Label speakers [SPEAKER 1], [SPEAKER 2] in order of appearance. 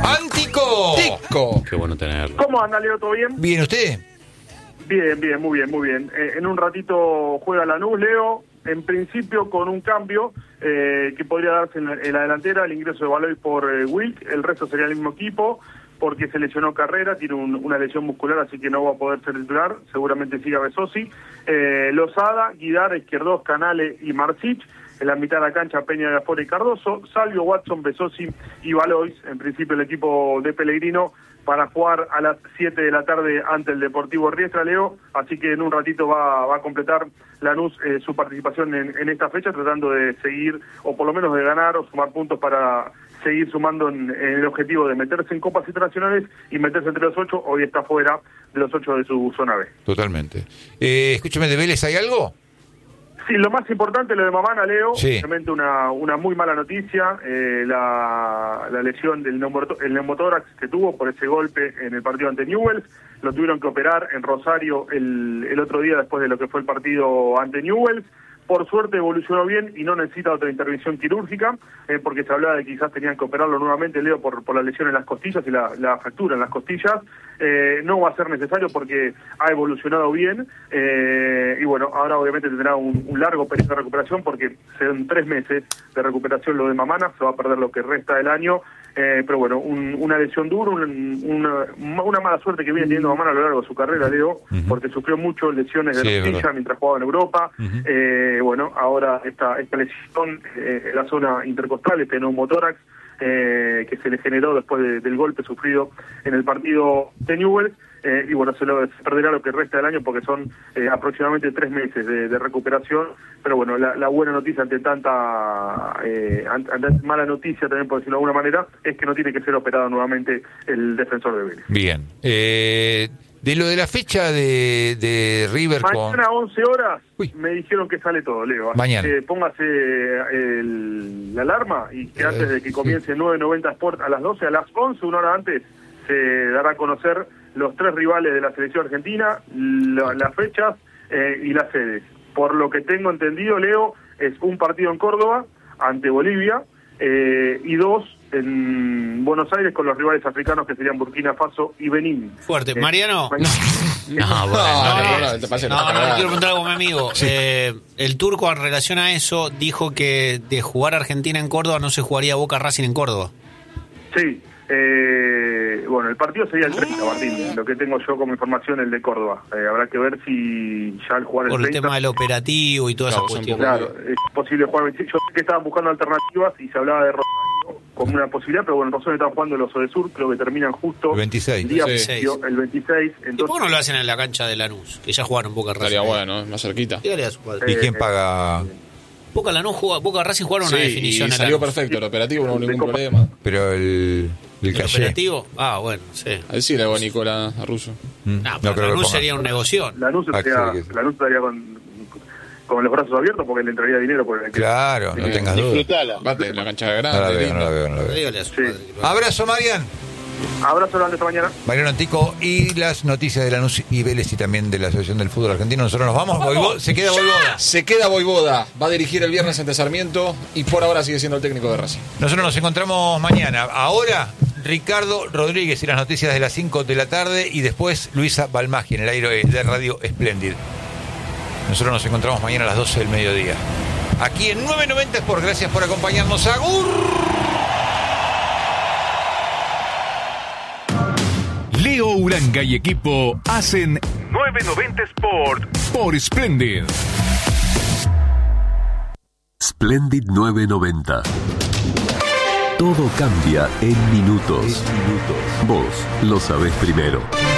[SPEAKER 1] ¡Antico!
[SPEAKER 2] ¡Tico!
[SPEAKER 3] Qué bueno tenerlo.
[SPEAKER 4] ¿Cómo anda, Leo? ¿Todo bien?
[SPEAKER 1] ¿Bien usted?
[SPEAKER 4] Bien, muy bien. En un ratito juega Lanús, Leo, en principio con un cambio que podría darse en la delantera, el ingreso de Baloy por Wilk, el resto sería el mismo equipo, porque se lesionó Carrera, tiene una lesión muscular, así que no va a poder ser titular, seguramente siga Besosi. Lozada, Guidar, Izquierdos, Canale y Marcich. En la mitad de la cancha, Peña de Afora y Cardoso, Salvio, Watson, Besosi y Valois. En principio el equipo de Pellegrino para jugar a las 7 de la tarde ante el Deportivo Riestra, Leo. Así que en un ratito va a completar Lanús su participación en esta fecha, tratando de seguir, o por lo menos de ganar o sumar puntos para seguir sumando en el objetivo de meterse en copas internacionales y meterse entre los 8. Hoy está fuera de los 8 de su zona B.
[SPEAKER 1] Totalmente. Escúchame, ¿de Vélez hay algo?
[SPEAKER 4] Sí, lo más importante, lo de Mamana, Leo,
[SPEAKER 1] sí.
[SPEAKER 4] Realmente una muy mala noticia, la lesión del neumotórax que tuvo por ese golpe en el partido ante Newell's, lo tuvieron que operar en Rosario el otro día después de lo que fue el partido ante Newell's. Por suerte evolucionó bien y no necesita otra intervención quirúrgica, porque se hablaba de que quizás tenían que operarlo nuevamente, Leo, por la lesión en las costillas y la fractura en las costillas. No va a ser necesario porque ha evolucionado bien, y bueno, ahora obviamente tendrá un largo periodo de recuperación, porque serán 3 meses de recuperación lo de Mamana, se va a perder lo que resta del año. Pero bueno, una lesión dura, una mala suerte que viene teniendo Mamana a lo largo de su carrera, Leo, porque sufrió mucho lesiones de rodilla mientras jugaba en Europa. Bueno, ahora esta lesión en la zona intercostal, este neumotórax, que se le generó después del golpe sufrido en el partido de Newell's, y bueno, se perderá lo que resta del año porque son aproximadamente 3 meses de recuperación. Pero bueno, la buena noticia ante tanta mala noticia, también por decirlo de alguna manera, es que no tiene que ser operado nuevamente el defensor de Vélez.
[SPEAKER 1] Bien. De lo de la fecha de River
[SPEAKER 4] mañana a 11 horas
[SPEAKER 1] Uy.
[SPEAKER 4] me dijeron que sale todo, Leo.
[SPEAKER 1] Mañana.
[SPEAKER 4] Póngase la alarma y que antes de que comience 990 Sport a las 12, a las 11, una hora antes, se dará a conocer los 3 rivales de la selección argentina, las fechas y las sedes. Por lo que tengo entendido, Leo, es un partido en Córdoba ante Bolivia y 2 en Buenos Aires con los rivales africanos que serían Burkina Faso y Benín.
[SPEAKER 5] Fuerte. Mariano.
[SPEAKER 3] No,
[SPEAKER 2] te pases.
[SPEAKER 5] No, quiero preguntar algo a mi amigo. Sí. El turco, en relación a eso, dijo que de jugar Argentina en Córdoba no se jugaría Boca Racing en Córdoba.
[SPEAKER 4] Sí. Bueno, el partido sería el 30, Martín. Lo que tengo yo como información, el de Córdoba. Habrá que ver si ya al jugar
[SPEAKER 5] por
[SPEAKER 4] el 30...
[SPEAKER 5] tema del operativo y toda esa cuestión.
[SPEAKER 4] Claro, es posible jugar el 26. Yo sé que estaban buscando alternativas y se hablaba de Rosario como una posibilidad, pero bueno, en Rosario están jugando los Odesur, creo que terminan justo
[SPEAKER 1] el 26.
[SPEAKER 4] El día
[SPEAKER 5] Sí.
[SPEAKER 4] el 26. Entonces,
[SPEAKER 5] ¿Y por qué no lo hacen en la cancha de Lanús? Que ya jugaron Boca Racing.
[SPEAKER 2] Estaría bueno, más cerquita.
[SPEAKER 5] Dígale a su padre.
[SPEAKER 1] ¿Y quién paga?
[SPEAKER 5] Boca Racing jugaron una definición
[SPEAKER 2] y
[SPEAKER 5] en
[SPEAKER 2] salió
[SPEAKER 5] Lanús.
[SPEAKER 2] perfecto, el operativo no hubo ningún problema.
[SPEAKER 1] Pero el calle.
[SPEAKER 5] ¿Operativo? Ah, bueno, sí.
[SPEAKER 2] A decirle a Nicolás Russo.
[SPEAKER 5] No, pero
[SPEAKER 1] creo que
[SPEAKER 5] Lanús
[SPEAKER 1] ponga.
[SPEAKER 5] sería un negocio.
[SPEAKER 4] Lanús estaría con los brazos abiertos porque le entraría dinero por el equipo.
[SPEAKER 1] Claro, no tengas duda.
[SPEAKER 6] Disfrutala.
[SPEAKER 2] Bate en la cancha de
[SPEAKER 1] No la
[SPEAKER 2] grande.
[SPEAKER 1] veo, no la veo.
[SPEAKER 5] Dígale a su
[SPEAKER 4] Sí.
[SPEAKER 5] padre.
[SPEAKER 1] Abrazo, Marian.
[SPEAKER 4] Abrazo grande esta mañana.
[SPEAKER 1] Mariano Antico y las noticias de Lanús y Vélez y también de la Asociación del Fútbol Argentino. Nosotros nos vamos. Se queda Boivoda.
[SPEAKER 2] Se queda Boivoda. Va a dirigir el viernes ante Sarmiento y por ahora sigue siendo el técnico de Racing.
[SPEAKER 1] Nosotros nos encontramos mañana. Ahora, Ricardo Rodríguez y las noticias de las 5 de la tarde y después Luisa Balmagi en el aire de Radio Splendid. Nosotros nos encontramos mañana a las 12 del mediodía. Aquí en 990 Sport. Gracias por acompañarnos. ¡Agur!
[SPEAKER 7] Leo Uranga y equipo hacen 990 Sport por Splendid.
[SPEAKER 8] Splendid 990. Todo cambia en minutos. Vos lo sabés primero.